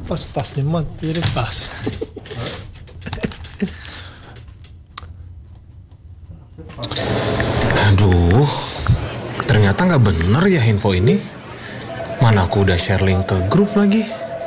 Pas tas nih mah, jadi tas. Aduh, ternyata nggak bener ya info ini. Mana aku udah share link ke grup lagi.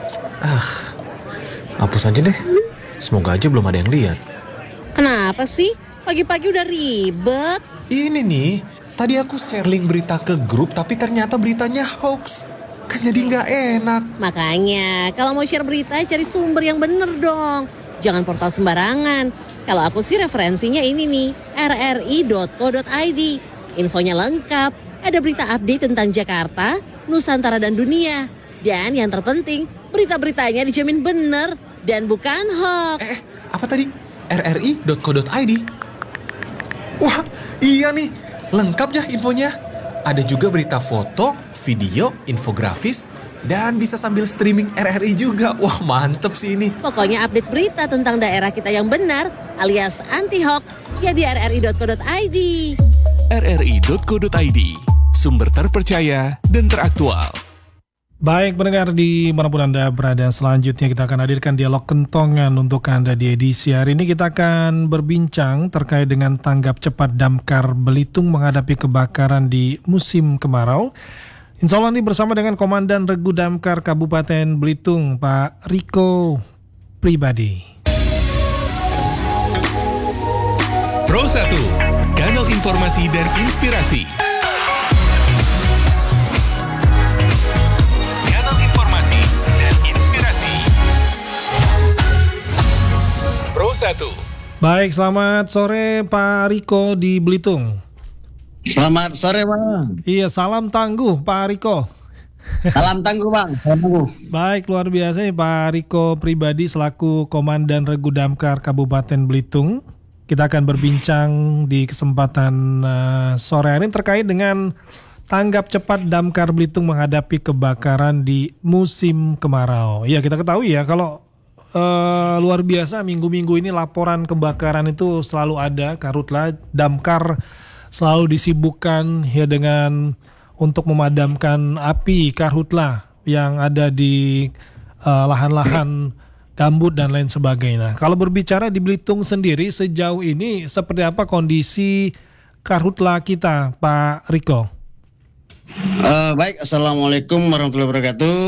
Hapus aja deh. Semoga aja belum ada yang lihat. Kenapa sih? Pagi-pagi udah ribet. Ini nih, tadi aku share link berita ke grup tapi ternyata beritanya hoax. Kan jadi nggak enak. Makanya, kalau mau share berita, cari sumber yang bener dong. Jangan portal sembarangan. Kalau aku sih referensinya ini nih, rri.co.id. Infonya lengkap, ada berita update tentang Jakarta, Nusantara dan dunia. Dan yang terpenting, berita-beritanya dijamin bener dan bukan hoax. Apa tadi? rri.co.id. Wah, iya nih. Lengkap ya infonya. Ada juga berita foto, video, infografis, dan bisa sambil streaming RRI juga. Wah, mantep sih ini. Pokoknya update berita tentang daerah kita yang benar alias anti-hoax ya di rri.co.id. rri.co.id, sumber terpercaya dan teraktual. Baik pendengar di manapun Anda berada, selanjutnya kita akan hadirkan dialog kentongan untuk Anda di edisi hari ini. Kita akan berbincang terkait dengan tanggap cepat Damkar Belitung menghadapi kebakaran di musim kemarau. Insya Allah ini bersama dengan Komandan Regu Damkar Kabupaten Belitung, Pak Riko Pribadi. Pro 1, kanal informasi dan inspirasi. Kanal informasi dan inspirasi. Pro 1. Baik, selamat sore Pak Riko di Belitung. Selamat sore Bang. Iya, salam tangguh Pak Riko. Salam tangguh Bang. Salam tangguh. Baik, luar biasa nih Pak Riko Pribadi selaku Komandan Regu Damkar Kabupaten Belitung. Kita akan berbincang di kesempatan sore ini terkait dengan tanggap cepat Damkar Belitung menghadapi kebakaran di musim kemarau. Ya, kita ketahui ya kalau luar biasa minggu-minggu ini laporan kebakaran itu selalu ada. Karhutla Damkar selalu disibukkan ya dengan untuk memadamkan api karhutla yang ada di lahan-lahan gambut dan lain sebagainya. Kalau berbicara di Belitung sendiri sejauh ini seperti apa kondisi karhutla kita, Pak Riko? Baik, Assalamualaikum warahmatullahi wabarakatuh.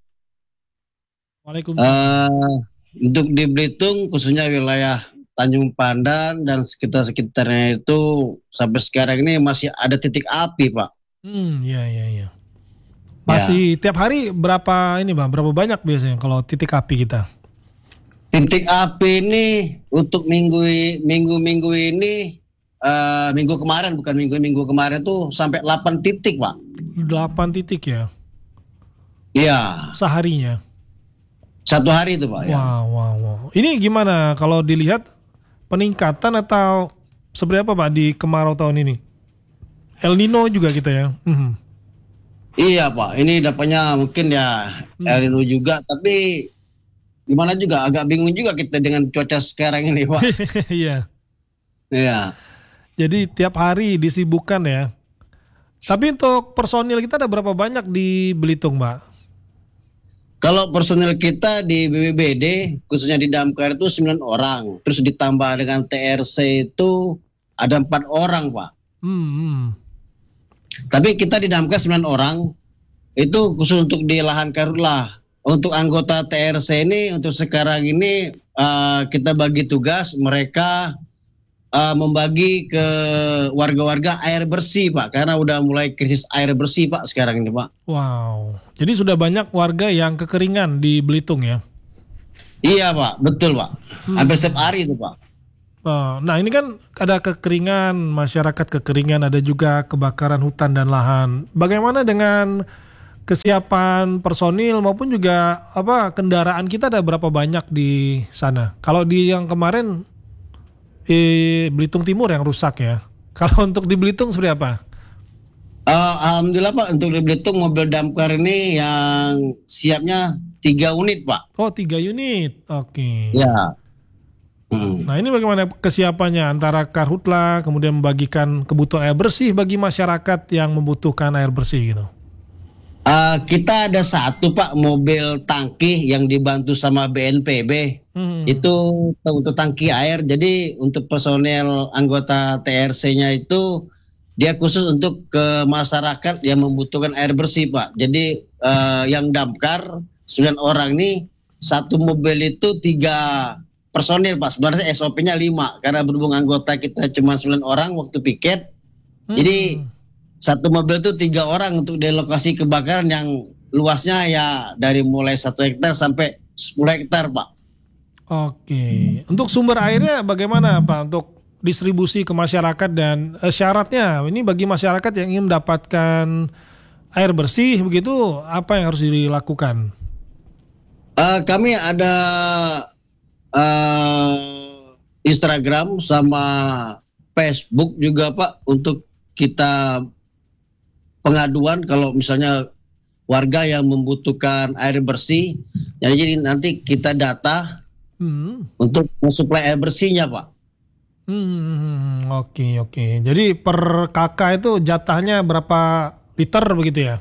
Waalaikumsalam. Untuk di Belitung khususnya wilayah Tanjung Pandan dan sekitar-sekitarnya itu sampai sekarang ini masih ada titik api, Pak. Iya. Masih tiap hari berapa ini, Bang? Berapa banyak biasanya kalau titik api kita? Titik api ini untuk minggu ini minggu kemarin tuh sampai 8 titik, Pak. 8 titik ya? Iya. Seharinya? Satu hari itu, Pak. Wow. Ini gimana kalau dilihat peningkatan atau seperti apa, Pak, di kemarau tahun ini? El Nino juga kita ya? Iya, Pak. Ini dapatnya mungkin ya El Nino juga, tapi gimana juga agak bingung juga kita dengan cuaca sekarang ini, Pak. Iya. Iya. Jadi tiap hari disibukkan ya. Tapi untuk personil kita ada berapa banyak di Belitung, Pak? Kalau personil kita di BPBD, khususnya di Damkar itu 9 orang. Terus ditambah dengan TRC itu ada 4 orang, Pak. Tapi kita di Damkar 9 orang, itu khusus untuk di lahan karhutla. Untuk anggota TRC ini, untuk sekarang ini kita bagi tugas mereka membagi ke warga-warga air bersih, Pak, karena udah mulai krisis air bersih, Pak, sekarang ini, Pak. Wow, jadi sudah banyak warga yang kekeringan di Belitung ya? Iya, Pak, betul, Pak. Hampir setiap hari itu, Pak. Nah, ini kan ada kekeringan, masyarakat kekeringan, ada juga kebakaran hutan dan lahan. Bagaimana dengan kesiapan personil maupun juga kendaraan kita, ada berapa banyak di sana? Kalau di yang kemarin Belitung Timur yang rusak ya. Kalau untuk di Belitung seperti apa? Alhamdulillah, Pak, untuk di Belitung mobil damkar ini yang siapnya 3 unit, Pak. Oh, 3 unit. Oke. Ya. Nah, ini bagaimana kesiapannya antara karhutla kemudian membagikan kebutuhan air bersih bagi masyarakat yang membutuhkan air bersih gitu? Kita ada satu Pak mobil tangki yang dibantu sama BNPB. Itu untuk tangki air. Jadi untuk personel anggota TRC-nya itu dia khusus untuk ke masyarakat yang membutuhkan air bersih Pak. Jadi yang damkar 9 orang nih, satu mobil itu 3 personil Pak. Sebenarnya SOP-nya 5 karena berhubung anggota kita cuma 9 orang waktu piket. Jadi satu mobil itu 3 orang untuk di lokasi kebakaran yang luasnya ya dari mulai 1 hektar sampai 10 hektar Pak. Oke. Untuk sumber airnya bagaimana Pak untuk distribusi ke masyarakat dan syaratnya ini bagi masyarakat yang ingin mendapatkan air bersih begitu apa yang harus dilakukan? Kami ada Instagram sama Facebook juga Pak untuk kita pengaduan kalau misalnya warga yang membutuhkan air bersih. Jadi nanti kita data untuk mensuplai air bersihnya Pak. Oke. Jadi per kakak itu jatahnya berapa liter begitu ya?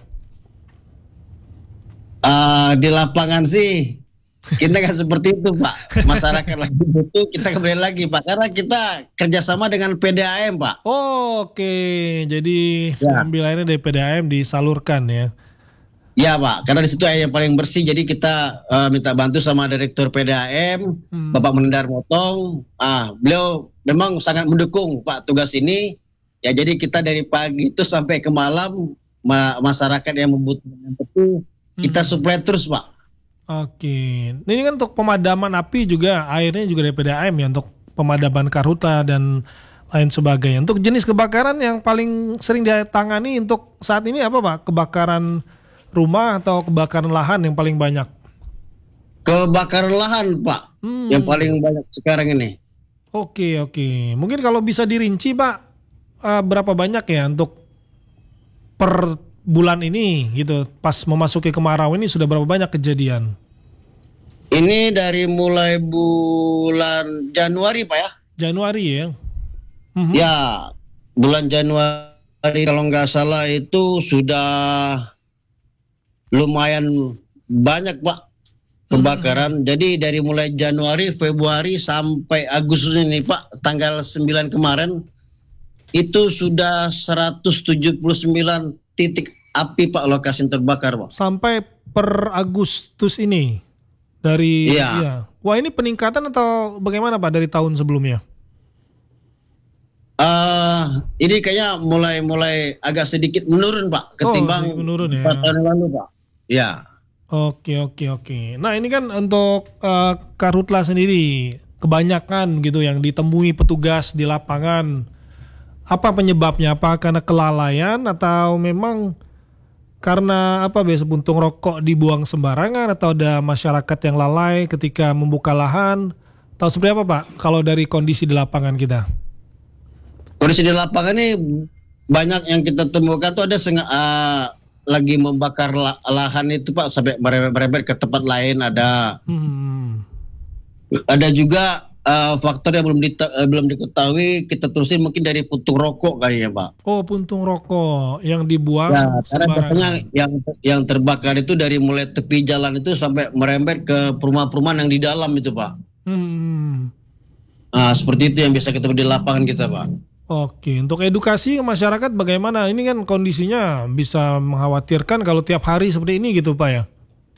Di lapangan sih kita kan seperti itu Pak. Masyarakat lagi butuh kita kembali lagi Pak. Karena kita kerjasama dengan PDAM Pak. Oke. Jadi ambil airnya dari PDAM disalurkan ya? Ya Pak. Karena di situ air yang paling bersih. Jadi kita minta bantu sama Direktur PDAM, Bapak Menendar Motong. Beliau memang sangat mendukung Pak tugas ini. Ya jadi kita dari pagi itu sampai ke malam masyarakat yang membutuhkan itu kita suplai terus Pak. Oke, ini kan untuk pemadaman api juga airnya juga dari PDAM ya untuk pemadaman karhutla dan lain sebagainya. Untuk jenis kebakaran yang paling sering ditangani untuk saat ini apa Pak? Kebakaran rumah atau kebakaran lahan yang paling banyak? Kebakaran lahan Pak, yang paling banyak sekarang ini. Oke. Mungkin kalau bisa dirinci Pak, berapa banyak ya untuk per bulan ini gitu, pas memasuki kemarau ini sudah berapa banyak kejadian? Ini dari mulai bulan Januari Pak ya? Januari ya? Ya, bulan Januari kalau nggak salah itu sudah lumayan banyak Pak kebakaran. Jadi dari mulai Januari, Februari sampai Agustus ini Pak, tanggal 9 kemarin itu sudah 179 titik api Pak lokasi yang terbakar Pak. Sampai per Agustus ini dari iya. Wah ini peningkatan atau bagaimana Pak dari tahun sebelumnya? Ini kayaknya mulai agak sedikit menurun Pak ketimbang menurun ya. tahun lalu Pak. Ya. Oke. Nah ini kan untuk karhutla sendiri kebanyakan gitu yang ditemui petugas di lapangan. Apa penyebabnya? Apa karena kelalaian atau memang karena apa biasa puntung rokok dibuang sembarangan atau ada masyarakat yang lalai ketika membuka lahan? Atau seperti apa Pak kalau dari kondisi di lapangan kita? Kondisi di lapangan ini banyak yang kita temukan tuh ada lagi membakar lahan itu Pak sampai merembet ke tempat lain ada. Ada juga faktor yang belum diketahui kita terusin mungkin dari puntung rokok kali ya Pak. Oh puntung rokok yang dibuang karena katanya yang terbakar itu dari mulai tepi jalan itu sampai merembet ke perumahan-perumahan yang di dalam itu Pak. Nah seperti itu yang bisa kita di lapangan kita Pak. Oke, untuk edukasi ke masyarakat bagaimana? Ini kan kondisinya bisa mengkhawatirkan kalau tiap hari seperti ini gitu Pak ya.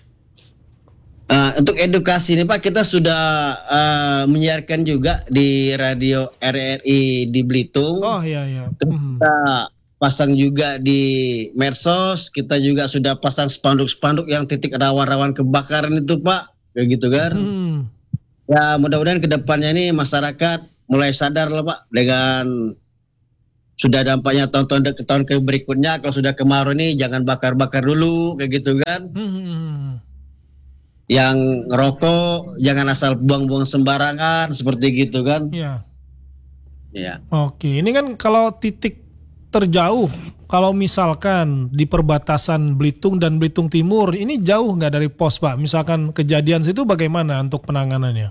Untuk edukasi ini Pak kita sudah menyiarkan juga di radio RRI di Belitung. Oh iya. Kita pasang juga di medsos. Kita juga sudah pasang spanduk-spanduk yang titik rawan-rawan kebakaran itu Pak, kayak gitu kan. Ya mudah-mudahan kedepannya ini masyarakat mulai sadar lah Pak dengan sudah dampaknya tahun ke berikutnya kalau sudah kemarau ini jangan bakar-bakar dulu kayak gitu kan. Yang ngerokok jangan asal buang-buang sembarangan seperti gitu kan. Iya. Ya. Oke, ini kan kalau titik terjauh, kalau misalkan di perbatasan Belitung dan Belitung Timur, ini jauh nggak dari pos Pak? Misalkan kejadian situ bagaimana untuk penanganannya?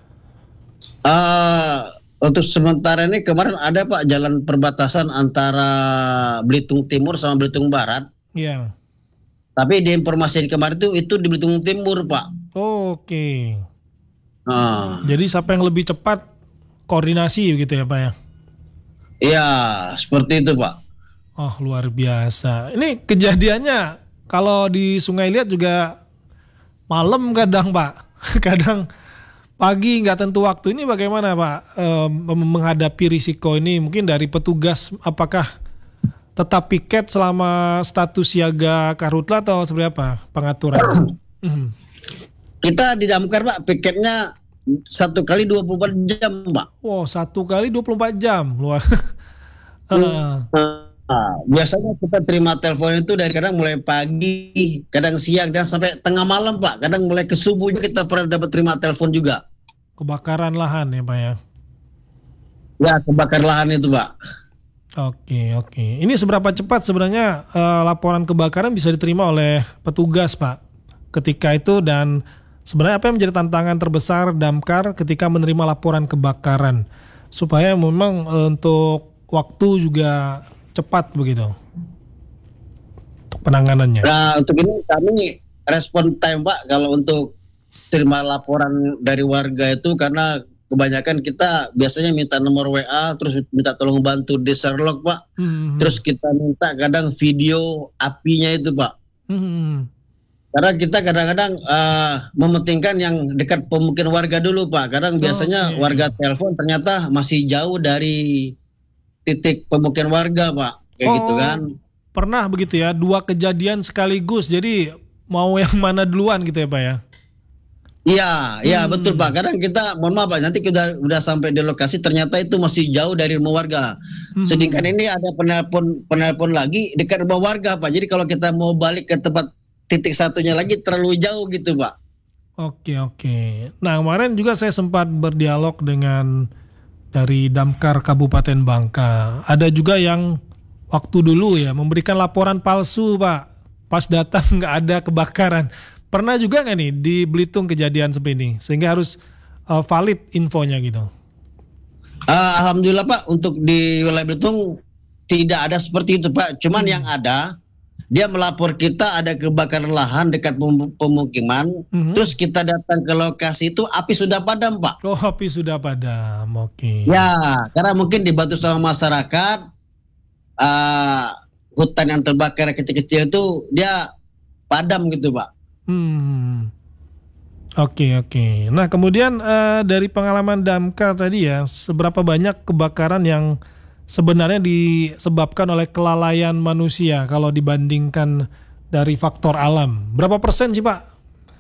Untuk sementara ini kemarin ada Pak jalan perbatasan antara Belitung Timur sama Belitung Barat. Iya. Tapi di informasi kemarin itu di Belitung Timur, Pak. Oke. Nah, Jadi siapa yang lebih cepat koordinasi gitu ya Pak ya? iya, seperti itu, Pak. Oh luar biasa. Ini kejadiannya kalau di Sungai Liat juga malam kadang Pak, kadang pagi nggak tentu waktu. Ini bagaimana Pak menghadapi risiko ini? Mungkin dari petugas apakah tetap piket selama status siaga karhutla atau seperti apa pengaturan? Kita di Damkar, Pak, piketnya 1 kali 24 jam, Pak. Wow, 1 kali 24 jam luar. Biasanya kita terima telepon itu dari kadang mulai pagi, kadang siang, dan sampai tengah malam, Pak. Kadang mulai ke subuh kita pernah dapat terima telepon juga. Kebakaran lahan ya Pak ya? Ya, kebakar lahan itu, Pak. Oke. Ini seberapa cepat sebenarnya laporan kebakaran bisa diterima oleh petugas Pak ketika itu, dan sebenarnya apa yang menjadi tantangan terbesar Damkar ketika menerima laporan kebakaran supaya memang untuk waktu juga cepat begitu untuk penanganannya? Nah, untuk ini kami respon time, Pak, kalau untuk terima laporan dari warga itu, karena kebanyakan kita biasanya minta nomor WA, terus minta tolong bantu di Sherlock, Pak. Terus kita minta kadang video apinya itu, Pak. Karena kita kadang-kadang mementingkan yang dekat pemukiman warga dulu, Pak. Kadang biasanya warga telepon ternyata masih jauh dari titik pemukiman warga, Pak. Kayak gitu kan. Pernah begitu ya, 2 kejadian sekaligus. Jadi mau yang mana duluan gitu ya Pak ya? Iya, betul, Pak. Kadang kita, mohon maaf, Pak, nanti kita udah sampai di lokasi ternyata itu masih jauh dari rumah warga. Sedangkan ini ada penelpon lagi dekat rumah warga, Pak. Jadi kalau kita mau balik ke tempat titik satunya lagi terlalu jauh gitu, Pak. Oke. Nah, kemarin juga saya sempat berdialog dengan dari Damkar Kabupaten Bangka. Ada juga yang waktu dulu ya memberikan laporan palsu, Pak. Pas datang nggak ada kebakaran. Pernah juga nggak nih di Belitung kejadian seperti ini sehingga harus valid infonya gitu? Alhamdulillah, Pak, untuk di wilayah Belitung tidak ada seperti itu, Pak. Cuman yang ada, dia melapor kita ada kebakaran lahan dekat pemukiman, terus kita datang ke lokasi itu api sudah padam, Pak. Oh, api sudah padam, oke. Ya, karena mungkin dibantu sama masyarakat, hutan yang terbakar kecil-kecil itu dia padam gitu, Pak. Oke. Nah, kemudian dari pengalaman Damkar tadi ya, seberapa banyak kebakaran yang sebenarnya disebabkan oleh kelalaian manusia kalau dibandingkan dari faktor alam? Berapa persen sih, Pak?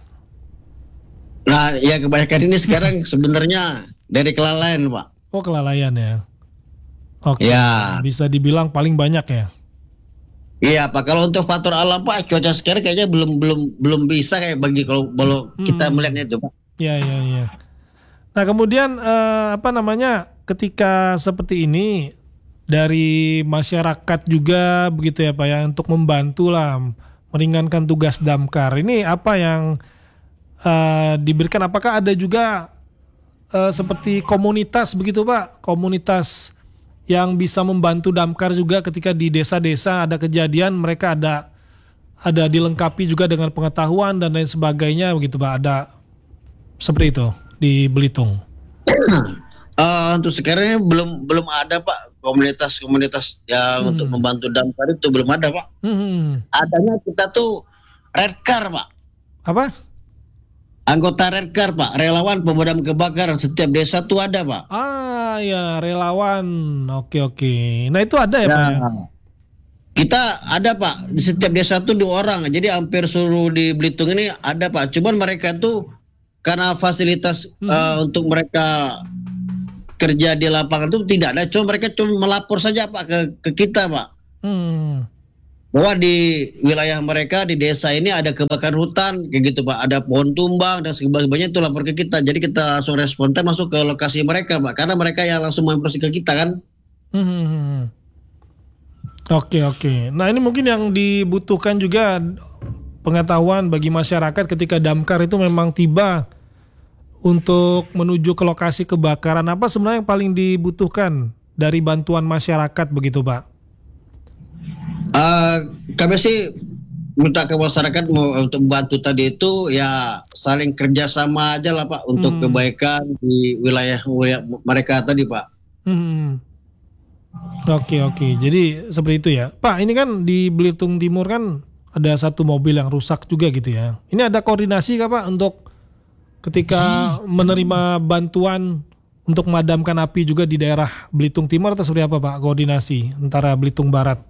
Nah, ya kebanyakan ini sekarang sebenarnya dari kelalaian, Pak. Oh, kelalaian ya. Oke. Ya. Bisa dibilang paling banyak ya. Iya, Pak. Kalau untuk faktor alam, Pak, cuaca sekarang kayaknya belum bisa kayak bagi kalau kita melihatnya itu, Pak. Iya. Nah, kemudian ketika seperti ini dari masyarakat juga begitu ya Pak ya, untuk membantu lah meringankan tugas Damkar. Ini apa yang diberikan? Apakah ada juga seperti komunitas begitu Pak? Komunitas yang bisa membantu Damkar juga ketika di desa-desa ada kejadian, mereka ada dilengkapi juga dengan pengetahuan dan lain sebagainya begitu Pak. Ada seperti itu di Belitung. Untuk sekarang belum ada, Pak, komunitas yang untuk membantu Damkar itu belum ada, Pak. Adanya kita tuh Redcar, Pak. Apa? Anggota Redcar, Pak, relawan pemadam kebakaran setiap desa tuh ada, Pak. Ya, relawan. Oke. Nah, itu ada ya, Pak ya? Kita ada, Pak, di setiap desa tuh 2 orang. Jadi hampir seluruh di Belitung ini ada, Pak. Cuman mereka tuh karena fasilitas untuk mereka kerja di lapangan itu tidak ada. Cuma mereka cuma melapor saja, Pak, ke kita, Pak. Bahwa di wilayah mereka di desa ini ada kebakaran hutan kayak gitu, Pak, ada pohon tumbang dan sebagainya, itu lapor ke kita. Jadi kita langsung spontan masuk ke lokasi mereka, Pak, karena mereka yang langsung menginformasi ke kita kan. Oke. Nah, ini mungkin yang dibutuhkan juga pengetahuan bagi masyarakat ketika Damkar itu memang tiba untuk menuju ke lokasi kebakaran. Apa sebenarnya yang paling dibutuhkan dari bantuan masyarakat begitu, Pak? Kami sih minta ke masyarakat untuk membantu tadi itu ya saling kerjasama aja lah Pak untuk kebaikan di wilayah mereka tadi Pak. Oke. Jadi seperti itu ya. Pak, ini kan di Belitung Timur kan ada satu mobil yang rusak juga gitu ya. Ini ada koordinasi kah Pak untuk ketika menerima bantuan untuk memadamkan api juga di daerah Belitung Timur atau seperti apa Pak koordinasi antara Belitung Barat?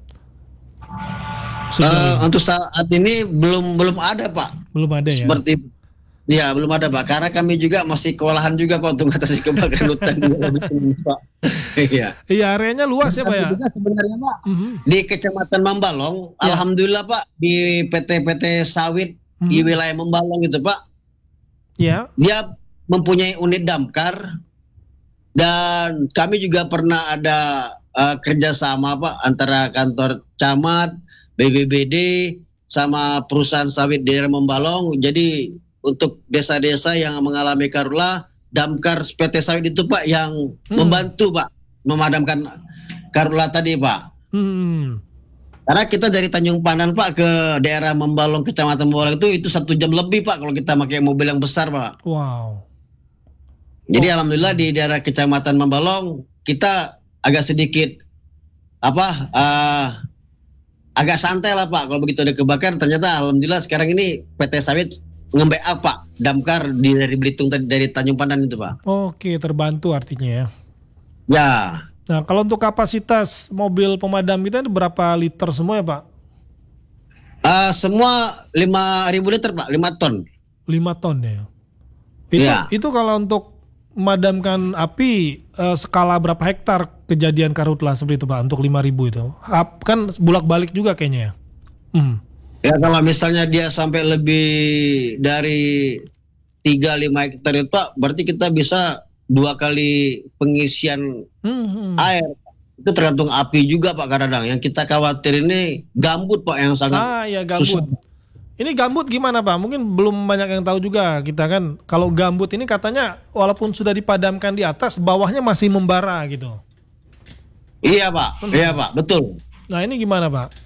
Untuk saat ini belum ada Pak. Belum ada ya? Seperti ya belum ada Pak, karena kami juga masih kewalahan juga Pak untuk mengatasi kebakaran hutan di Belitung Pak. Iya. Iya, areanya luas ya Pak ya. Juga sebenarnya Pak di Kecamatan Mambalong, alhamdulillah Pak di PT sawit di wilayah Mambalong itu Pak. Ya. Dia mempunyai unit damkar dan kami juga pernah ada kerjasama Pak antara kantor camat, BBBD sama perusahaan sawit di daerah Mambalong. Jadi untuk desa-desa yang mengalami karhutlah, damkar PT sawit itu Pak yang membantu Pak memadamkan karhutlah tadi Pak. Karena kita dari Tanjung Pandan Pak ke daerah Mambalong, Kecamatan Mambalong itu 1 jam lebih Pak kalau kita pakai mobil yang besar Pak. Wow. Jadi alhamdulillah di daerah Kecamatan Mambalong kita agak sedikit agak santai lah Pak kalau begitu ada kebakaran. Ternyata alhamdulillah sekarang ini PT sawit nge-backup Pak damkar dari Belitung dari Tanjung Pandan itu Pak. Oke, terbantu artinya ya. Ya. Nah, kalau untuk kapasitas mobil pemadam kita itu berapa liter semua ya Pak? Semua 5.000 liter Pak, 5 ton. 5 ton ya. Itu kalau untuk memadamkan api skala berapa hektar kejadian karhutlah seperti itu Pak untuk 5.000 itu? Kan bolak-balik juga kayaknya ya. Ya kalau misalnya dia sampai lebih dari 3-5 hektar itu Pak, berarti kita bisa 2 kali pengisian air. Itu tergantung api juga Pak kadang. Yang kita khawatir ini gambut Pak yang sangat gambut. Susah. Ini gambut gimana Pak? Mungkin belum banyak yang tahu juga kita kan. Kalau gambut ini katanya walaupun sudah dipadamkan di atas, bawahnya masih membara gitu. Iya Pak, iya Pak, betul. Nah ini gimana Pak?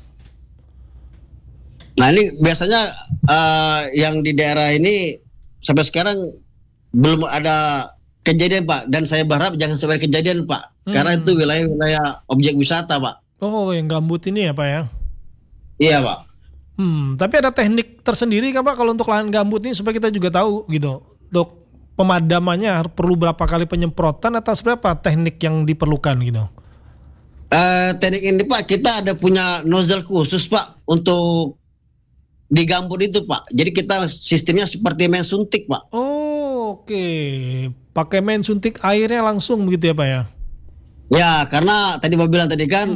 Nah ini biasanya yang di daerah ini sampai sekarang belum ada kejadian Pak. Dan saya berharap jangan sampai kejadian Pak. Karena itu wilayah objek wisata Pak. Oh yang gambut ini ya Pak ya? Iya Pak. Tapi ada teknik tersendiri kan Pak kalau untuk lahan gambut ini supaya kita juga tahu gitu. Untuk pemadamannya perlu berapa kali penyemprotan atau berapa teknik yang diperlukan gitu? Teknik ini Pak kita ada punya nozzle khusus Pak untuk di gambut itu Pak. Jadi kita sistemnya seperti main suntik Pak. Oh, oke. Pakai main suntik airnya langsung begitu ya Pak ya? Ya karena tadi Pak bilang tadi kan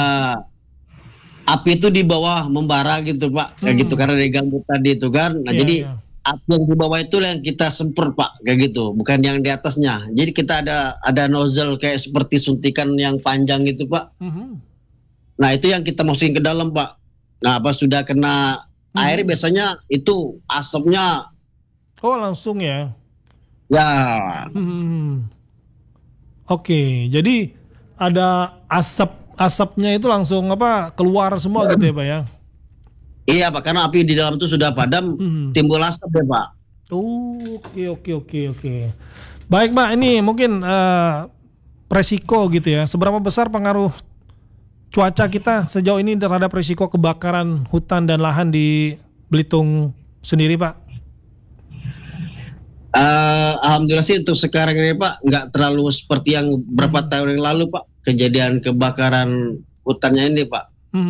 api itu di bawah membara gitu Pak. Kayak gitu karena di gambut tadi itu kan. Nah jadi api yang di bawah itu yang kita semprot Pak. Kayak gitu. Bukan yang di atasnya. Jadi kita ada nozzle kayak seperti suntikan yang panjang gitu Pak. Nah itu yang kita masukin ke dalam Pak. Nah pas sudah kena air biasanya itu asapnya langsung ya. Ya. Oke, jadi ada asapnya itu langsung keluar semua gitu ya Pak ya? Iya Pak, karena api di dalam itu sudah padam, timbul asap ya Pak. Oke. Baik Pak, ini mungkin resiko gitu ya. Seberapa besar pengaruh cuaca kita sejauh ini terhadap risiko kebakaran hutan dan lahan di Belitung sendiri Pak? Alhamdulillah sih untuk sekarang ini Pak nggak terlalu seperti yang beberapa tahun yang lalu Pak kejadian kebakaran hutannya ini Pak.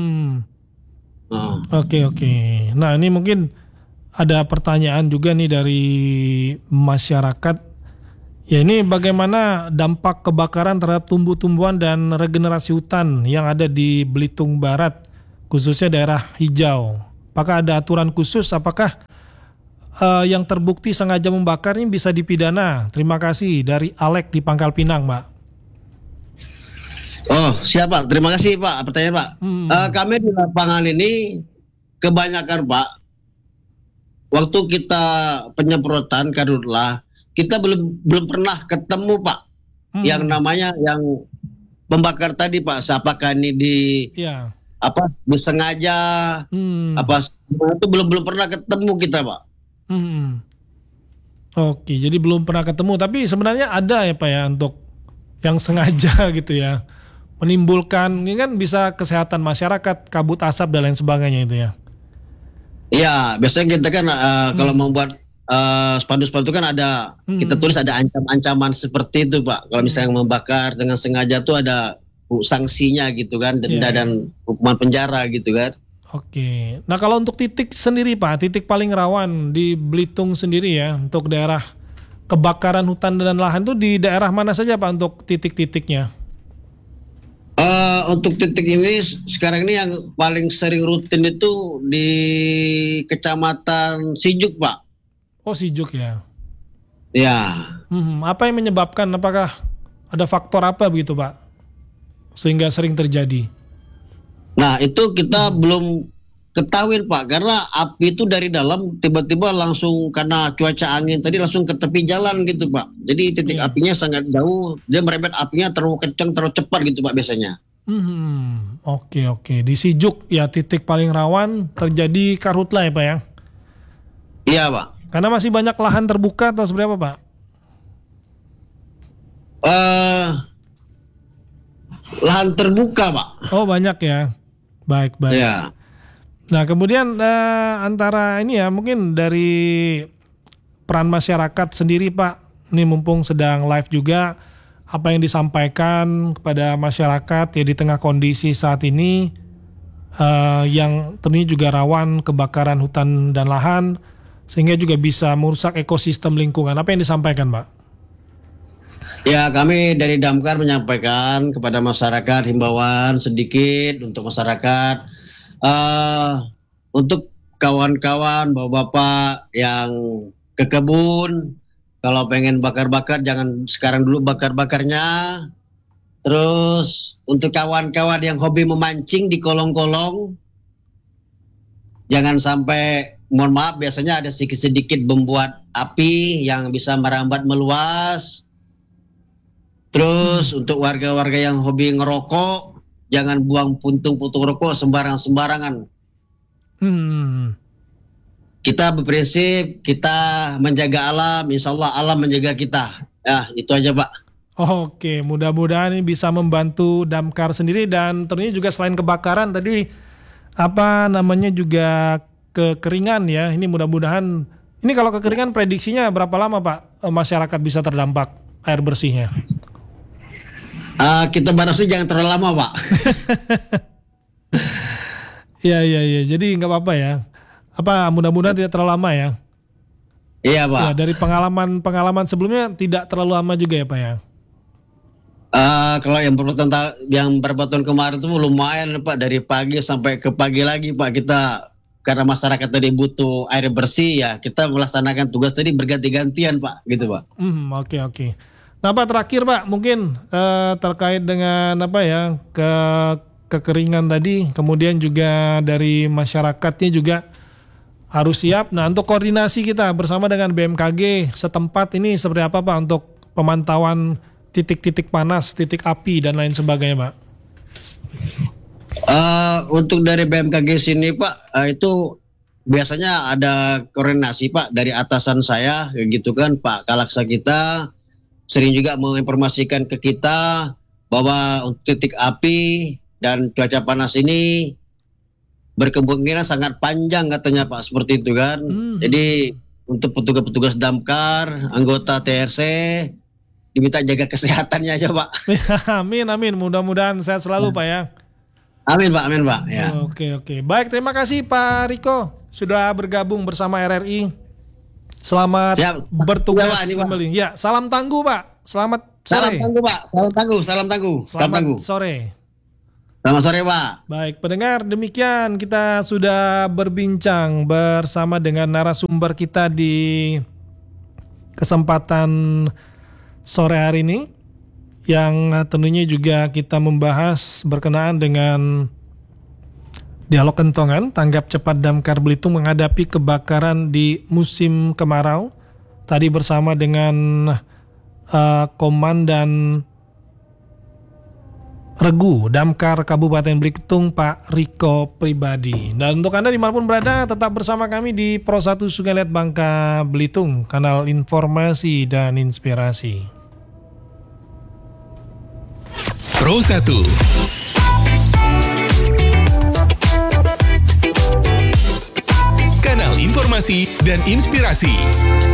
Oke. Nah ini mungkin ada pertanyaan juga nih dari masyarakat. Ya ini bagaimana dampak kebakaran terhadap tumbuh-tumbuhan dan regenerasi hutan yang ada di Belitung Barat, khususnya daerah hijau. Apakah ada aturan khusus? Apakah yang terbukti sengaja membakar ini bisa dipidana? Terima kasih dari Alek di Pangkal Pinang, Mbak. Oh siap Pak, terima kasih Pak pertanyaan Pak. Kami di lapangan ini kebanyakan Pak, waktu kita penyemprotan karhutlah kita belum pernah ketemu Pak yang namanya yang pembakar tadi Pak. Apakah ini di apa disengaja apa itu belum pernah ketemu kita, Pak. Hmm. Oke, jadi belum pernah ketemu, tapi sebenarnya ada ya Pak ya untuk yang sengaja gitu ya, menimbulkan, ini kan bisa kesehatan masyarakat, kabut asap dan lain sebagainya itu ya. Iya, biasanya kita kan kalau membuat spanduk-spanduk kan ada kita tulis ada ancam-ancaman seperti itu, Pak. Kalau misalnya membakar dengan sengaja tuh ada sanksinya gitu kan, denda dan hukuman penjara gitu kan. Oke. Nah kalau untuk titik sendiri Pak, titik paling rawan di Belitung sendiri ya, untuk daerah kebakaran hutan dan lahan tuh di daerah mana saja Pak untuk titik-titiknya? Untuk titik ini sekarang ini yang paling sering rutin itu di Kecamatan Sijuk, Pak. Oh Sijuk ya. Ya. Apa yang menyebabkan? Apakah ada faktor apa begitu Pak, sehingga sering terjadi? Nah itu kita belum ketahuin Pak, karena api itu dari dalam tiba-tiba langsung karena cuaca angin tadi langsung ke tepi jalan gitu Pak. Jadi titik apinya sangat jauh, dia merembet apinya terlalu kencang, terlalu cepat gitu Pak biasanya. Oke. Di Sijuk ya titik paling rawan terjadi karhutla ya Pak ya? Iya Pak. Karena masih banyak lahan terbuka atau seberapa Pak? Lahan terbuka Pak. Oh banyak ya. Baik. Ya. Nah kemudian antara ini ya mungkin dari peran masyarakat sendiri Pak, ini mumpung sedang live juga, apa yang disampaikan kepada masyarakat ya di tengah kondisi saat ini yang tentunya juga rawan kebakaran hutan dan lahan, sehingga juga bisa merusak ekosistem lingkungan. Apa yang disampaikan Pak? Ya kami dari Damkar menyampaikan kepada masyarakat himbauan sedikit untuk masyarakat, untuk kawan-kawan bapak-bapak yang ke kebun, kalau pengen bakar-bakar jangan sekarang dulu bakar-bakarnya. Terus untuk kawan-kawan yang hobi memancing di kolong-kolong, jangan sampai, mohon maaf biasanya ada sedikit-sedikit membuat api yang bisa merambat meluas. Terus untuk warga-warga yang hobi ngerokok, jangan buang puntung-puntung rokok sembarangan. Kita berprinsip kita menjaga alam, insya Allah alam menjaga kita. Ya itu aja Pak. Oke, mudah-mudahan ini bisa membantu Damkar sendiri, dan tentunya juga selain kebakaran tadi juga kekeringan ya. Ini mudah-mudahan, ini kalau kekeringan prediksinya berapa lama Pak masyarakat bisa terdampak air bersihnya? Kita berharap sih jangan terlalu lama Pak. Iya. Jadi nggak apa-apa ya. Mudah-mudahan tidak terlalu lama ya. Iya Pak. Ya, dari pengalaman sebelumnya tidak terlalu lama juga ya Pak ya. Kalau yang beberapa tahun kemarin itu lumayan Pak, dari pagi sampai ke pagi lagi Pak, kita karena masyarakat tadi butuh air bersih ya, kita melaksanakan tugas tadi berganti-gantian Pak, gitu Pak. Oke. Nah Pak terakhir Pak, mungkin terkait dengan kekeringan tadi, kemudian juga dari masyarakatnya juga harus siap. Nah untuk koordinasi kita bersama dengan BMKG setempat ini seperti apa Pak untuk pemantauan titik-titik panas, titik api dan lain sebagainya Pak? Untuk dari BMKG sini Pak, itu biasanya ada koordinasi Pak dari atasan saya, gitu kan Pak Kalaksa kita sering juga menginformasikan ke kita bahwa untuk titik api dan cuaca panas ini berkemungkinan sangat panjang katanya Pak, seperti itu kan. Jadi untuk petugas-petugas Damkar, anggota TRC diminta jaga kesehatannya aja Pak. Amin. Mudah-mudahan sehat selalu Pak ya. Amin Pak. Ya. Oke. Baik, terima kasih Pak Riko sudah bergabung bersama RRI. Selamat bertugas kembali. Ya, salam tangguh Pak. Selamat sore. Salam tangguh Pak. Salam tangguh. Selamat sore. Selamat sore Pak. Baik, pendengar, demikian kita sudah berbincang bersama dengan narasumber kita di kesempatan sore hari ini, yang tentunya juga kita membahas berkenaan dengan dialog kentongan tanggap cepat Damkar Belitung menghadapi kebakaran di musim kemarau. Tadi bersama dengan Komandan Regu Damkar Kabupaten Belitung Pak Riko Pribadi. Dan untuk Anda dimanapun berada, tetap bersama kami di Pro 1 Sungai Liat Bangka Belitung, kanal informasi dan inspirasi. Pro 1. Kanal informasi dan inspirasi.